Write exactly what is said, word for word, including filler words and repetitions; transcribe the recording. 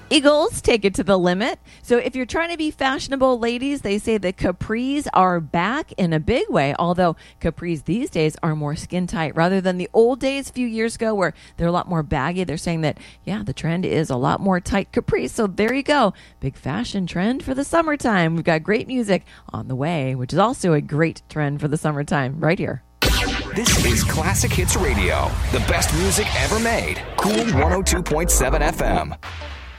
Eagles take it to the limit. So if you're trying to be fashionable, ladies, they say the capris are back in a big way, although capris these days are more skin tight rather than the old days a few years ago where they're a lot more baggy. They're saying that, yeah, the trend is a lot more tight capris. So there you go. Big fashion trend for the summertime. We've got great music on the way, which is also a great trend for the summertime right here. This is Classic Hits Radio, the best music ever made. Cool one oh two point seven F M.